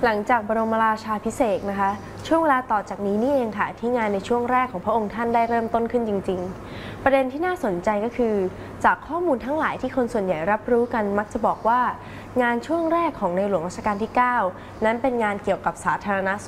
หลังจากบรมราชาภิเษกนะคะช่วงเวลาต่อจากนี้นี่เองค่ะที่งานในช่วงแรกของพระองค์ท่านได้เริ่มต้นขึ้นจริงๆประเด็นที่น่าสนใจก็คือจากข้อมูลทั้งหลายที่คนส่วนใหญ่รับรู้กันมักจะบอกว่างานช่วงแรกของในหลวงรัชกาลที่ 9นั้นเป็นงานเกี่ยวกับสาธารณ